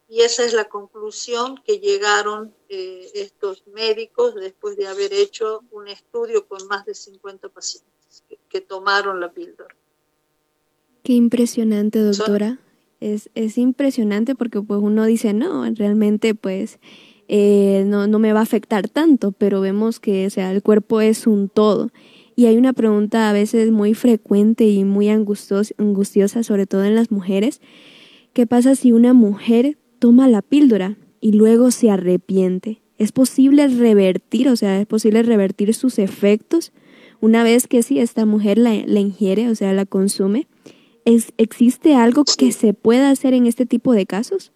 Y esa es la conclusión que llegaron estos médicos después de haber hecho un estudio con más de 50 pacientes que tomaron la píldora. Qué impresionante, doctora. Es impresionante porque pues uno dice, no, realmente pues no me va a afectar tanto, pero vemos que, o sea, el cuerpo es un todo. Y hay una pregunta a veces muy frecuente y muy angustiosa, sobre todo en las mujeres. ¿Qué pasa si una mujer toma la píldora y luego se arrepiente? ¿Es posible revertir, o sea, es posible revertir sus efectos una vez que sí, esta mujer la ingiere, o sea, la consume? ¿Existe algo que se pueda hacer en este tipo de casos?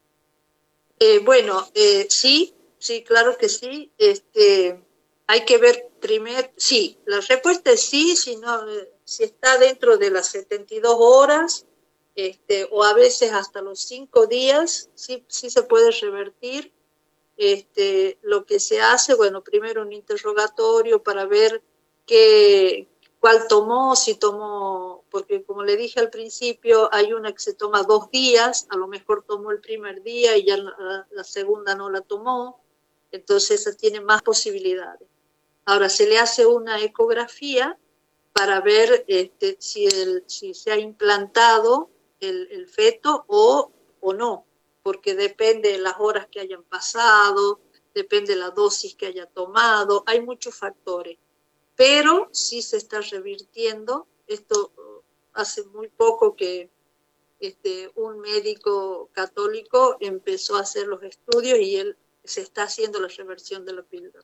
Sí, claro que sí. Hay que ver primero, sí, la respuesta es sí, si está dentro de las 72 horas, o a veces hasta los 5 días, sí se puede revertir. Lo que se hace, bueno, primero un interrogatorio para ver cuál tomó, si tomó, porque como le dije al principio, hay una que se toma 2 días, a lo mejor tomó el primer día y ya la segunda no la tomó, entonces esa tiene más posibilidades. Ahora se le hace una ecografía para ver si se ha implantado el feto o no, porque depende de las horas que hayan pasado, depende de la dosis que haya tomado, hay muchos factores, pero sí se está revirtiendo. Esto hace muy poco que un médico católico empezó a hacer los estudios y él se está haciendo la reversión de la píldora.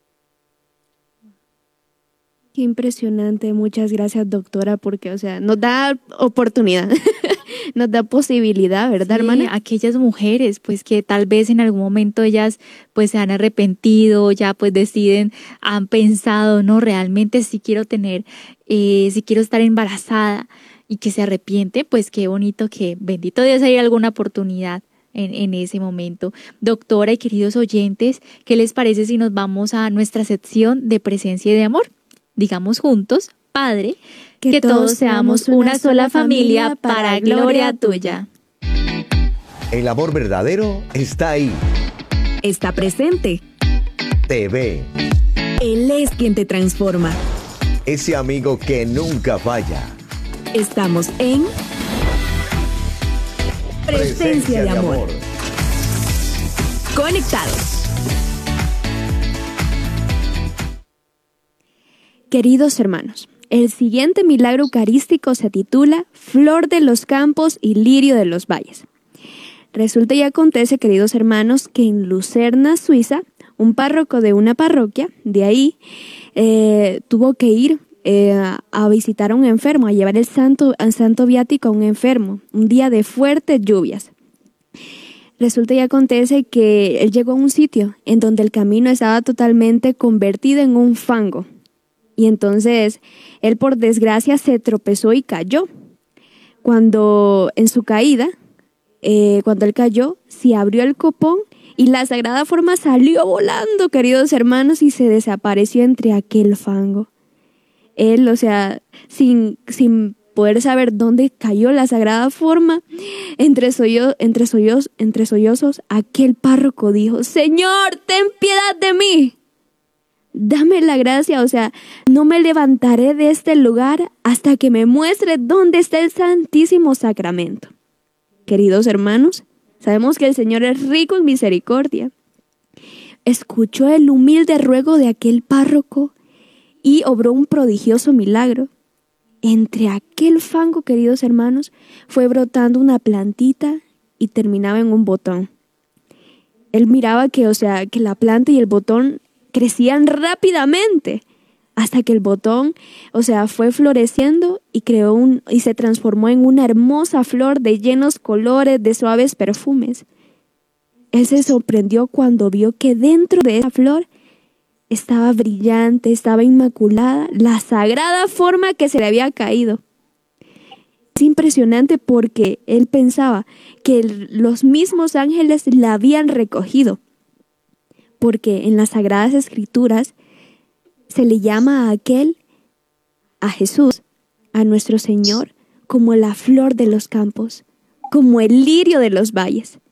Qué impresionante, muchas gracias, doctora, porque, o sea, nos da oportunidad, nos da posibilidad, ¿verdad, hermana? Aquellas mujeres, pues, que tal vez en algún momento ellas, pues, se han arrepentido, ya, pues, han pensado, no, realmente si quiero estar embarazada y que se arrepiente, pues, qué bonito que, bendito Dios, hay alguna oportunidad en ese momento. Doctora y queridos oyentes, ¿qué les parece si nos vamos a nuestra sección de presencia y de amor? Digamos juntos, Padre, que todos seamos una sola familia para gloria tuya. El amor verdadero está ahí. Está presente. Te ve. Él es quien te transforma. Ese amigo que nunca falla. Estamos en Presencia de amor. Conectados. Queridos hermanos, el siguiente milagro eucarístico se titula Flor de los campos y lirio de los valles. Resulta y acontece, queridos hermanos, que en Lucerna, Suiza, un párroco de una parroquia de ahí tuvo que ir a visitar a un enfermo, a llevar el santo viático a un enfermo, un día de fuertes lluvias. Resulta y acontece que él llegó a un sitio en donde el camino estaba totalmente convertido en un fango. Y entonces él, por desgracia, se tropezó y cayó. Cuando en su caída, cuando él cayó, se abrió el copón y la Sagrada Forma salió volando, queridos hermanos, y se desapareció entre aquel fango. Él, o sea, sin poder saber dónde cayó la Sagrada Forma, entre sollozos, aquel párroco dijo: Señor, ten piedad de mí. Dame la gracia, o sea, no me levantaré de este lugar hasta que me muestre dónde está el Santísimo Sacramento. Queridos hermanos, sabemos que el Señor es rico en misericordia. Escuchó el humilde ruego de aquel párroco y obró un prodigioso milagro. Entre aquel fango, queridos hermanos, fue brotando una plantita y terminaba en un botón. Él miraba que la planta y el botón crecían rápidamente hasta que el botón, fue floreciendo y se transformó en una hermosa flor de llenos colores, de suaves perfumes. Él se sorprendió cuando vio que dentro de esa flor estaba brillante, estaba inmaculada, la Sagrada Forma que se le había caído. Es impresionante porque él pensaba que los mismos ángeles la habían recogido, porque en las Sagradas Escrituras se le llama a Jesús, a nuestro Señor, como la flor de los campos, como el lirio de los valles.